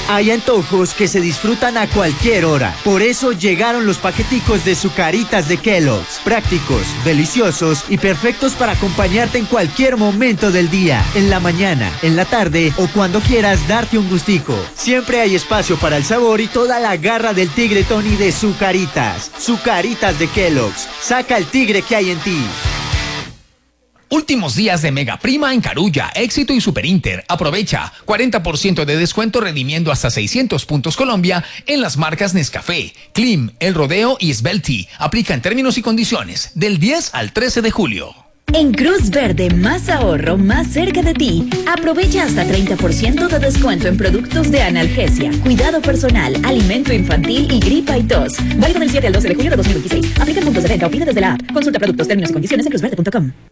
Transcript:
Hay antojos que se disfrutan a cualquier hora. Por eso llegaron los paqueticos de Zucaritas de Kellogg's. Prácticos, deliciosos y perfectos para acompañarte en cualquier momento del día. En la mañana, en la tarde o cuando quieras darte un gustico. Siempre hay espacio para el sabor y toda la garra del tigre Tony de Zucaritas. Zucaritas de Kellogg's. Saca el tigre que hay en ti. Últimos días de Mega Prima en Carulla, Éxito y Super Inter. Aprovecha 40% de descuento redimiendo hasta 600 puntos Colombia en las marcas Nescafé, Klim, El Rodeo y Svelti. Aplican términos y condiciones del 10 al 13 de julio. En Cruz Verde, más ahorro, más cerca de ti. Aprovecha hasta 30% de descuento en productos de analgesia, cuidado personal, alimento infantil y gripa y tos. Válido del 7 al 12 de julio de 2026. Aplica puntos de venta o pide desde la app. Consulta productos, términos y condiciones en cruzverde.com.